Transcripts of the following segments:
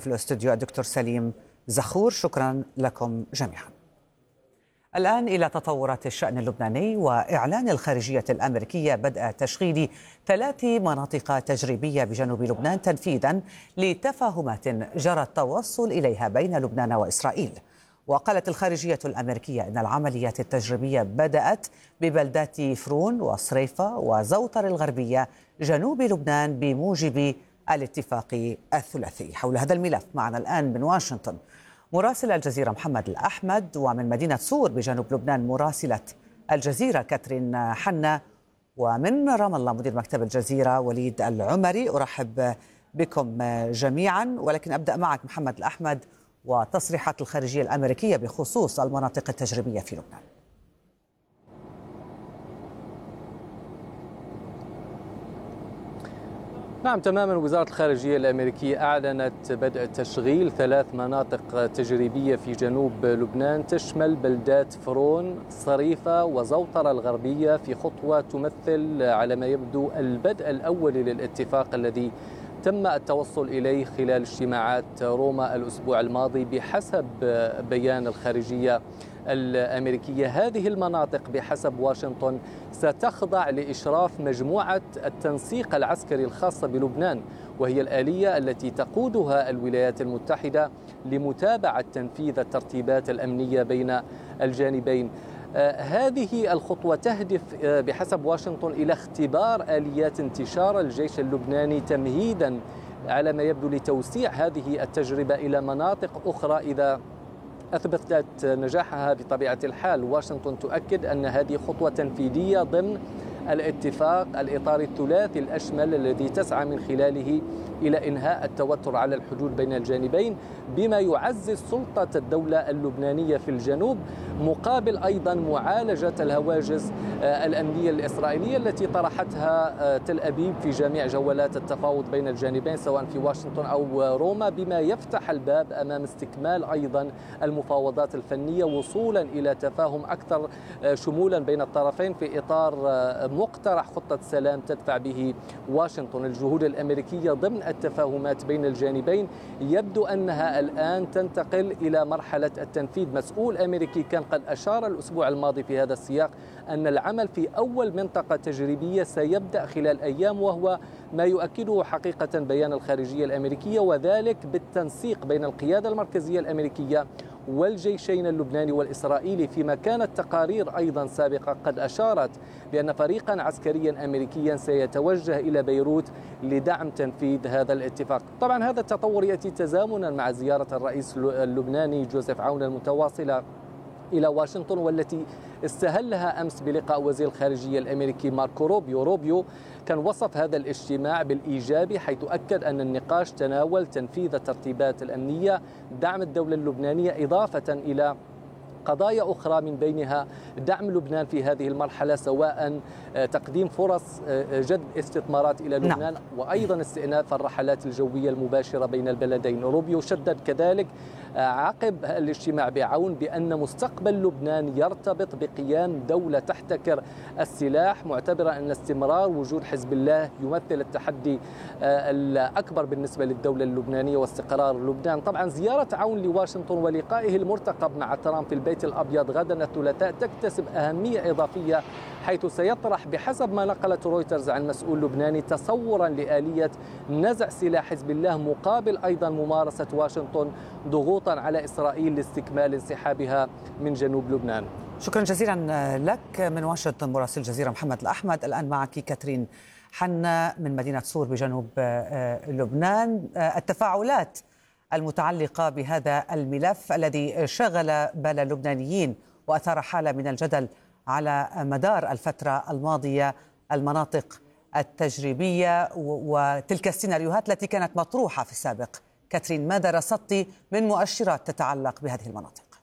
في الاستوديو الدكتور سليم زخور. شكرا لكم جميعا. الآن إلى تطورات الشأن اللبناني وإعلان الخارجية الأمريكية بدء تشغيل 3 مناطق تجريبية بجنوب لبنان تنفيذا لتفاهمات جرى التوصل إليها بين لبنان وإسرائيل. وقالت الخارجية الأمريكية أن العمليات التجريبية بدأت ببلدات فرون وصريفة وزوطر الغربية جنوب لبنان بموجب الاتفاق الثلاثي. حول هذا الملف معنا الآن من واشنطن مراسل الجزيرة محمد الأحمد، ومن مدينة صور بجنوب لبنان مراسلة الجزيرة كاترين حنا، ومن رام الله مدير مكتب الجزيرة وليد العمري. أرحب بكم جميعا، ولكن أبدأ معك محمد الأحمد وتصريحات الخارجية الأمريكية بخصوص المناطق التجريبية في لبنان. نعم تماما، وزارة الخارجية الأمريكية أعلنت بدء تشغيل 3 مناطق تجريبية في جنوب لبنان تشمل بلدات فرون، صريفة وزوطرة الغربية، في خطوة تمثل على ما يبدو البدء الأولي للاتفاق الذي تم التوصل إليه خلال اجتماعات روما الأسبوع الماضي. بحسب بيان الخارجية الأمريكية هذه المناطق بحسب واشنطن ستخضع لإشراف مجموعة التنسيق العسكري الخاصة بلبنان، وهي الآلية التي تقودها الولايات المتحدة لمتابعة تنفيذ الترتيبات الأمنية بين الجانبين. هذه الخطوة تهدف بحسب واشنطن إلى اختبار آليات انتشار الجيش اللبناني تمهيدا على ما يبدو لتوسيع هذه التجربة إلى مناطق أخرى إذا أثبتت نجاحها. بطبيعة الحال واشنطن تؤكد أن هذه خطوة تنفيذية ضمن الاتفاق الإطاري الثلاثي الأشمل الذي تسعى من خلاله إلى إنهاء التوتر على الحدود بين الجانبين، بما يعزز سلطة الدولة اللبنانية في الجنوب، مقابل أيضا معالجة الهواجس الأمنية الإسرائيلية التي طرحتها تل أبيب في جميع جولات التفاوض بين الجانبين سواء في واشنطن أو روما، بما يفتح الباب أمام استكمال أيضا المفاوضات الفنية وصولا إلى تفاهم أكثر شمولا بين الطرفين في إطار مقترح خطة سلام تدفع به واشنطن. الجهود الأمريكية ضمن التفاهمات بين الجانبين يبدو أنها الآن تنتقل إلى مرحلة التنفيذ. مسؤول أمريكي كان قد أشار الأسبوع الماضي في هذا السياق أن العمل في أول منطقة تجريبية سيبدأ خلال أيام، وهو ما يؤكده حقيقة بيان الخارجية الأمريكية، وذلك بالتنسيق بين القيادة المركزية الأمريكية والجيشين اللبناني والإسرائيلي، فيما كانت تقارير أيضا سابقة قد أشارت بأن فريقا عسكريا أمريكيا سيتوجه إلى بيروت لدعم تنفيذ هذا الاتفاق. طبعا هذا التطور يأتي تزامنا مع زيارة الرئيس اللبناني جوزيف عون المتواصلة إلى واشنطن، والتي استهلها أمس بلقاء وزير الخارجية الأمريكي ماركو روبيو. كان وصف هذا الاجتماع بالإيجابي، حيث أكد أن النقاش تناول تنفيذ الترتيبات الأمنية، دعم الدولة اللبنانية، إضافة إلى قضايا أخرى من بينها دعم لبنان في هذه المرحلة، سواء تقديم فرص جذب استثمارات إلى لبنان وأيضا استئناف الرحلات الجوية المباشرة بين البلدين. روبيو شدد كذلك عقب الاجتماع بعون بأن مستقبل لبنان يرتبط بقيام دولة تحتكر السلاح، معتبرا أن استمرار وجود حزب الله يمثل التحدي الأكبر بالنسبة للدولة اللبنانية واستقرار لبنان. طبعا زيارة عون لواشنطن ولقائه المرتقب مع ترامب في البيت الأبيض غدا الثلاثاء تكتسب أهمية إضافية، حيث سيطرح بحسب ما نقلت رويترز عن مسؤول لبناني تصورا لآلية نزع سلاح حزب الله، مقابل أيضا ممارسة واشنطن ضغوطا على إسرائيل لاستكمال انسحابها من جنوب لبنان. شكرا جزيلا لك من واشنطن مراسل الجزيرة محمد الأحمد. الآن معك كاترين حنا من مدينة صور بجنوب لبنان. التفاعلات المتعلقة بهذا الملف الذي شغل بال اللبنانيين وأثار حالة من الجدل على مدار الفترة الماضية، المناطق التجريبية وتلك السيناريوهات التي كانت مطروحة في السابق. كاترين، ماذا رصدت من مؤشرات تتعلق بهذه المناطق؟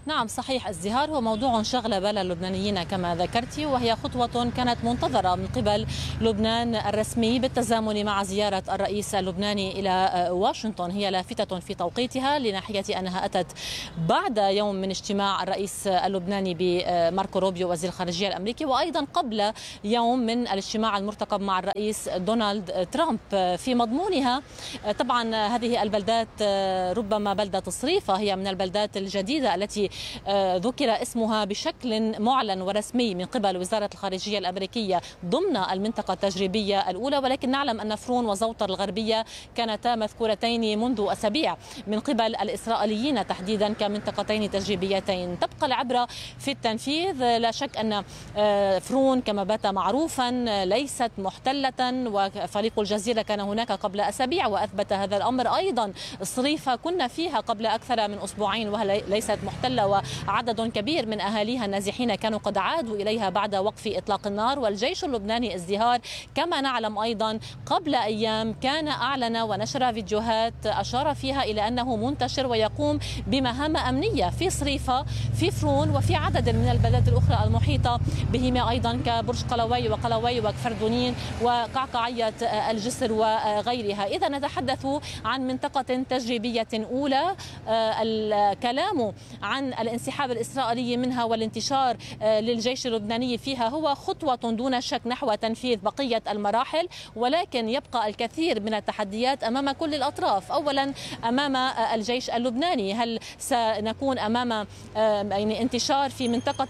نعم صحيح، ازدهار هو موضوع شغل بال اللبنانيين كما ذكرت، وهي خطوة كانت منتظرة من قبل لبنان الرسمي بالتزامن مع زيارة الرئيس اللبناني إلى واشنطن. هي لافتة في توقيتها لناحية أنها أتت بعد يوم من اجتماع الرئيس اللبناني بماركو روبيو وزير الخارجية الأمريكي، وأيضا قبل يوم من الاجتماع المرتقب مع الرئيس دونالد ترامب. في مضمونها طبعا هذه البلدات ربما بلدة صريفة هي من البلدات الجديدة التي ذكر اسمها بشكل معلن ورسمي من قبل وزارة الخارجية الأمريكية ضمن المنطقة التجريبية الأولى، ولكن نعلم أن فرون وزوطر الغربية كانتا مذكورتين منذ أسابيع من قبل الإسرائيليين تحديدا كمنطقتين تجريبيتين. تبقى العبرة في التنفيذ. لا شك أن فرون كما بات معروفا ليست محتلة، وفريق الجزيرة كان هناك قبل أسابيع وأثبت هذا الأمر. أيضا صريفة كنا فيها قبل أكثر من أسبوعين وهي ليست محتلة، وعدد كبير من أهاليها النازحين كانوا قد عادوا إليها بعد وقف إطلاق النار. والجيش اللبناني ازدهار كما نعلم أيضا قبل أيام كان أعلن ونشر فيديوهات أشار فيها إلى أنه منتشر ويقوم بمهام أمنية في صريفة في فرون وفي عدد من البلدات الأخرى المحيطة بهما أيضا كبرج قلوي وقلوي وكفردونين وقعقعية الجسر وغيرها. إذا نتحدث عن منطقة تجريبية أولى، الكلام عن الانسحاب الإسرائيلي منها والانتشار للجيش اللبناني فيها هو خطوة دون شك نحو تنفيذ بقية المراحل، ولكن يبقى الكثير من التحديات أمام كل الأطراف. أولا أمام الجيش اللبناني، هل سنكون أمام انتشار في منطقة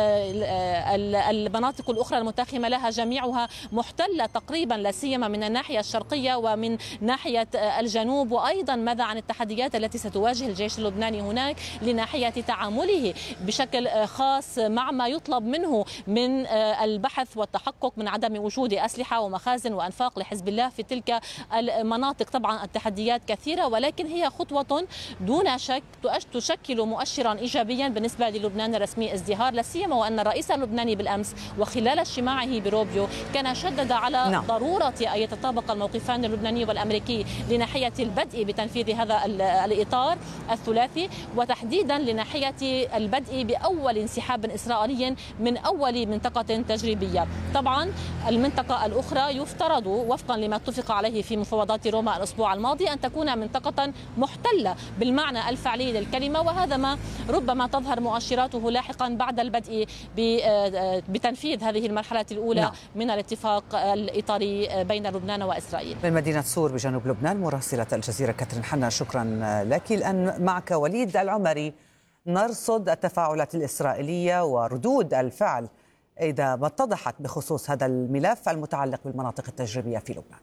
المناطق الأخرى المتاخمة لها جميعها محتلة تقريبا لا سيما من الناحية الشرقية ومن ناحية الجنوب، وأيضا ماذا عن التحديات التي ستواجه الجيش اللبناني هناك لناحية تعامله بشكل خاص مع ما يطلب منه من البحث والتحقق من عدم وجود أسلحة ومخازن وأنفاق لحزب الله في تلك المناطق. طبعا التحديات كثيرة، ولكن هي خطوة دون شك تشكل مؤشرا إيجابيا بالنسبة للبنان الرسمي ازدهار، لا سيما وأن الرئيس اللبناني بالأمس وخلال اجتماعه بروبيو كان شدد على ضرورة أن يتطابق الموقفان اللبناني والأمريكي لناحية البدء بتنفيذ هذا الإطار الثلاثي، وتحديدا لناحية البدء بأول انسحاب إسرائيلي من أول منطقة تجريبية. طبعا المنطقة الأخرى يفترض وفقا لما اتفق عليه في مفاوضات روما الأسبوع الماضي أن تكون منطقة محتلة بالمعنى الفعلي للكلمة، وهذا ما ربما تظهر مؤشراته لاحقا بعد البدء بتنفيذ هذه المرحلة الأولى من الاتفاق الإطاري بين لبنان وإسرائيل. من مدينة صور بجنوب لبنان مراسلة الجزيرة كاترين حنا، شكرا لك. الآن معك وليد العمري، نرصد التفاعلات الإسرائيلية وردود الفعل إذا ما اتضحت بخصوص هذا الملف المتعلق بالمناطق التجريبية في لبنان.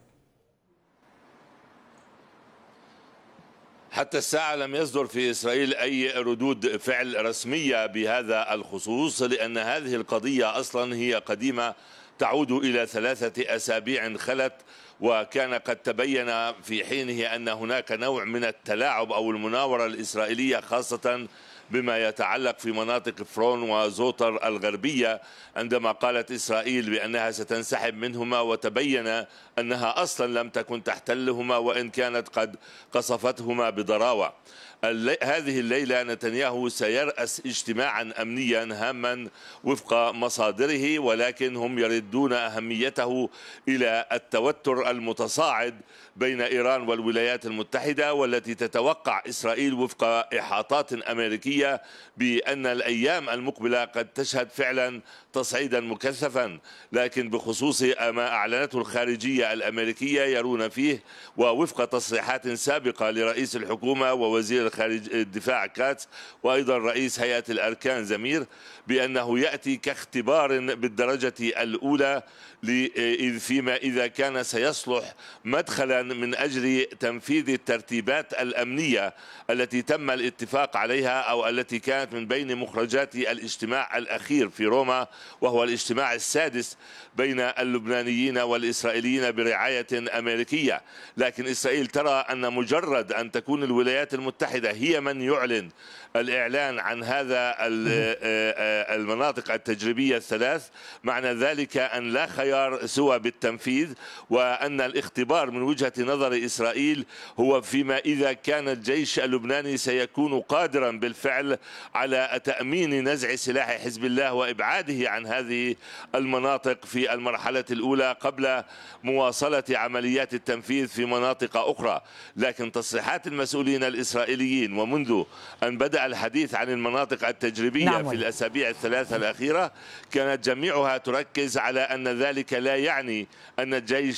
حتى الساعة لم يصدر في إسرائيل أي ردود فعل رسمية بهذا الخصوص، لأن هذه القضية أصلا هي قديمة تعود إلى 3 أسابيع خلت، وكان قد تبين في حينه أن هناك نوع من التلاعب أو المناورة الإسرائيلية خاصة بما يتعلق في مناطق فرون وزوطر الغربية، عندما قالت إسرائيل بأنها ستنسحب منهما وتبين أنها أصلا لم تكن تحتلهما وإن كانت قد قصفتهما بضراوة. هذه الليلة نتنياهو سيرأس اجتماعا أمنيا هاما وفق مصادره، ولكن هم يردون أهميته إلى التوتر المتصاعد بين إيران والولايات المتحدة، والتي تتوقع إسرائيل وفق إحاطات أمريكية بأن الأيام المقبلة قد تشهد فعلا تصعيدا مكثفا. لكن بخصوص ما أعلنته الخارجية الأمريكية يرون فيه، ووفق تصريحات سابقة لرئيس الحكومة ووزير الدفاع كاتس وأيضا رئيس هيئة الأركان زمير، بأنه يأتي كاختبار بالدرجة الأولى فيما إذا كان سيصلح مدخلا من أجل تنفيذ الترتيبات الأمنية التي تم الاتفاق عليها أو التي كانت من بين مخرجات الاجتماع الأخير في روما، وهو الاجتماع السادس بين اللبنانيين والإسرائيليين برعاية أمريكية. لكن إسرائيل ترى أن مجرد أن تكون الولايات المتحدة هي من يعلن الإعلان عن هذا المناطق التجريبية الثلاث، معنى ذلك أن لا خيار سوى بالتنفيذ، وأن الاختبار من وجهة نظر إسرائيل هو فيما إذا كان الجيش اللبناني سيكون قادرا بالفعل بالفعل على تأمين نزع سلاح حزب الله وإبعاده عن هذه المناطق في المرحلة الأولى قبل مواصلة عمليات التنفيذ في مناطق أخرى. لكن تصريحات المسؤولين الإسرائيليين ومنذ أن بدأ الحديث عن المناطق التجريبية في الأسابيع الثلاثة الأخيرة كانت جميعها تركز على أن ذلك لا يعني أن الجيش